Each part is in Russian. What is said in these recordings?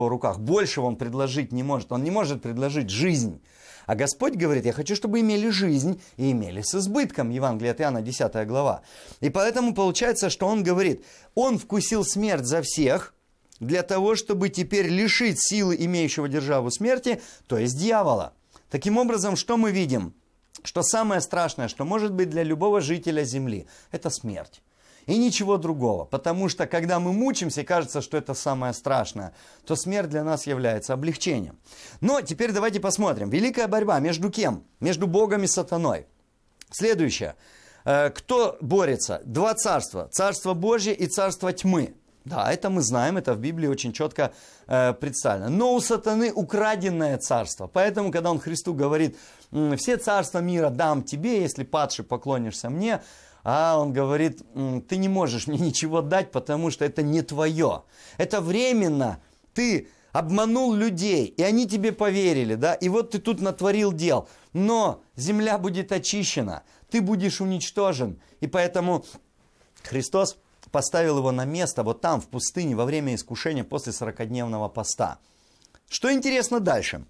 в руках. Большего он предложить не может. Он не может предложить жизнь. А Господь говорит, я хочу, чтобы имели жизнь и имели с избытком. Евангелие от Иоанна, 10 глава. И поэтому получается, что он говорит, он вкусил смерть за всех, для того, чтобы теперь лишить силы имеющего державу смерти, то есть дьявола. Таким образом, что мы видим? Что самое страшное, что может быть для любого жителя земли, это смерть. И ничего другого. Потому что, когда мы мучимся и кажется, что это самое страшное, то смерть для нас является облегчением. Но теперь давайте посмотрим. Великая борьба между кем? Между Богом и сатаной. Следующее. Кто борется? Два царства. Царство Божье и царство тьмы. Да, это мы знаем, это в Библии очень четко представлено. Но у сатаны украденное царство. Поэтому, когда он Христу говорит, все царства мира дам тебе, если падший поклонишься мне, а он говорит, ты не можешь мне ничего дать, потому что это не твое. Это временно. Ты обманул людей, и они тебе поверили, да, и вот ты тут натворил дел. Но земля будет очищена, ты будешь уничтожен. И поэтому Христос поставил его на место вот там, в пустыне, во время искушения после 40-дневного поста. Что интересно дальше?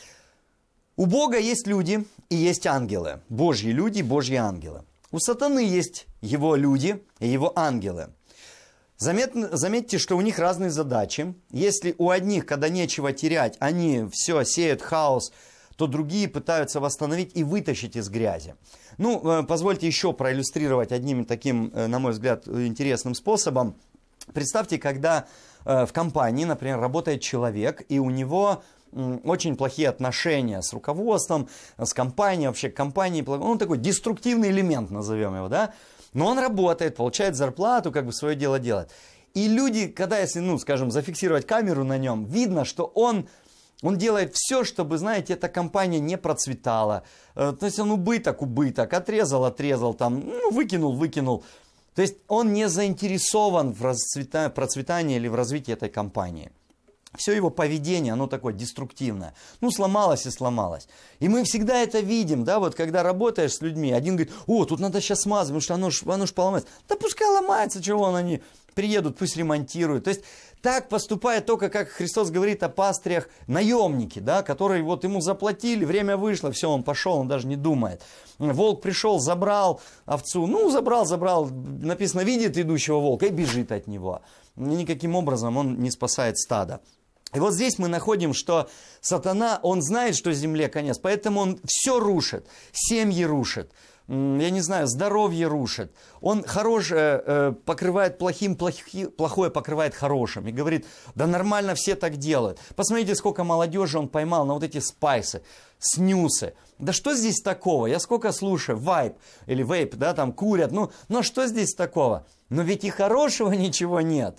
У Бога есть люди и есть ангелы. Божьи люди, Божьи ангелы. У сатаны есть его люди и его ангелы. Заметьте, что у них разные задачи. Если у одних, когда нечего терять, они все сеют хаос, то другие пытаются восстановить и вытащить из грязи. Ну, позвольте еще проиллюстрировать одним таким, на мой взгляд, интересным способом. Представьте, когда в компании, например, работает человек, и у него очень плохие отношения с руководством, с компанией, вообще компанией. Он такой деструктивный элемент, назовем его, да? Но он работает, получает зарплату, как бы свое дело делает. И люди, когда, если, ну, скажем, зафиксировать камеру на нем, видно, что он делает все, чтобы, знаете, эта компания не процветала. То есть он убыток, отрезал, там, ну, выкинул. То есть он не заинтересован в процветании или в развитии этой компании. Все его поведение, оно такое деструктивное. Ну, сломалось и сломалось. И мы всегда это видим, да, вот когда работаешь с людьми, один говорит, тут надо сейчас смазывать, потому что оно ж поломается. Да пускай ломается, чего они приедут, пусть ремонтируют. То есть так поступает только, как Христос говорит о пастырях, наемники, да, которые вот ему заплатили, время вышло, все, он пошел, он даже не думает. Волк пришел, забрал овцу, забрал, написано, видит идущего волка и бежит от него. Никаким образом он не спасает стадо. И вот здесь мы находим, что сатана, он знает, что земле конец, поэтому он все рушит, семьи рушит, я не знаю, здоровье рушит. Он хорошее покрывает плохим, плохое покрывает хорошим. И говорит, да нормально все так делают. Посмотрите, сколько молодежи он поймал на вот эти спайсы, снюсы. Да что здесь такого? Я сколько слушаю, вайп или вейп, да, там курят. Ну что здесь такого? Но ведь и хорошего ничего нет.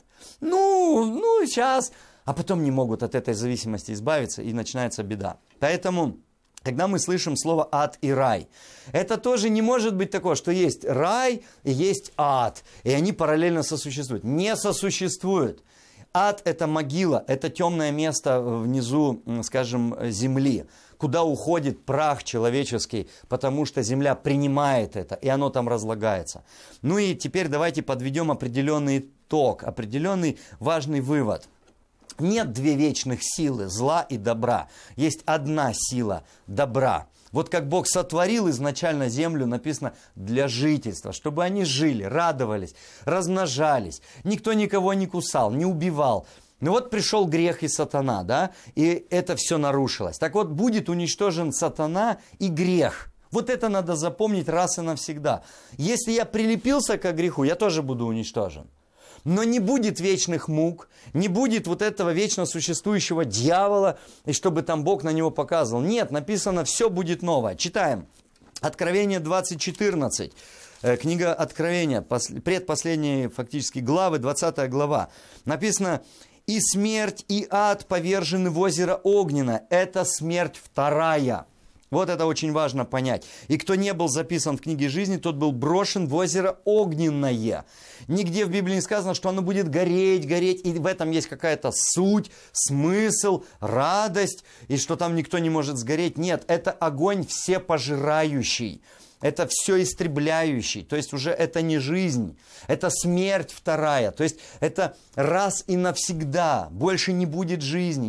Ну, сейчас. А потом не могут от этой зависимости избавиться, и начинается беда. Поэтому, когда мы слышим слово ад и рай, это тоже не может быть такое, что есть рай и есть ад, и они параллельно сосуществуют. Не сосуществуют. Ад – это могила, это темное место внизу, скажем, земли, куда уходит прах человеческий, потому что земля принимает это, и оно там разлагается. Ну и теперь давайте подведем определенный итог, определенный важный вывод. Нет две вечных силы, зла и добра. Есть одна сила – добра. Вот как Бог сотворил изначально землю, написано, для жительства, чтобы они жили, радовались, размножались. Никто никого не кусал, не убивал. Ну вот пришел грех и сатана, да, и это все нарушилось. Так вот, будет уничтожен сатана и грех. Вот это надо запомнить раз и навсегда. Если я прилепился к греху, я тоже буду уничтожен. Но не будет вечных мук, не будет вот этого вечно существующего дьявола, и чтобы там Бог на него показывал. Нет, написано, все будет новое. Читаем. Откровение 20:14. Книга Откровения, предпоследней фактически главы, 20 глава. Написано, и смерть, и ад повержены в озеро огненное. Это смерть вторая. Вот это очень важно понять. И кто не был записан в книге жизни, тот был брошен в озеро огненное. Нигде в Библии не сказано, что оно будет гореть, и в этом есть какая-то суть, смысл, радость, и что там никто не может сгореть. Нет, это огонь всепожирающий. Это все истребляющий, то есть уже это не жизнь, это смерть вторая, то есть это раз и навсегда, больше не будет жизни.